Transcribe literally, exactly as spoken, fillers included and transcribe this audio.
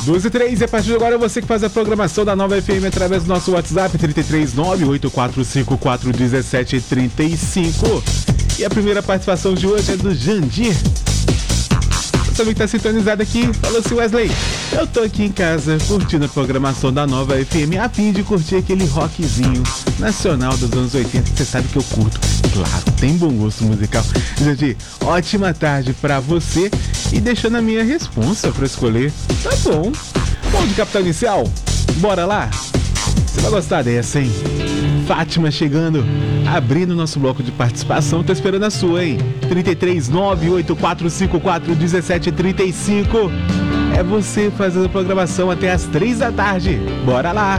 doze e três, e a partir de agora você que faz a programação da Nova F M através do nosso WhatsApp trinta e três, nove oito quatro cinco quatro um sete três cinco. E a primeira participação de hoje é do Jandir. Você também está sintonizado aqui. Falou assim, Wesley, eu tô aqui em casa curtindo a programação da Nova F M a fim de curtir aquele rockzinho nacional dos anos oitenta. Você sabe que eu curto. Claro, tem bom gosto musical. Jandir, ótima tarde pra você. E deixando a minha responsa pra escolher. Tá bom. Bom de capital inicial? Bora lá? Você vai gostar dessa, hein? Fátima chegando, abrindo nosso bloco de participação. Tô esperando a sua, hein? trinta e três, nove oito quatro cinco quatro um sete três cinco. É você fazendo a programação até as três da tarde. Bora lá!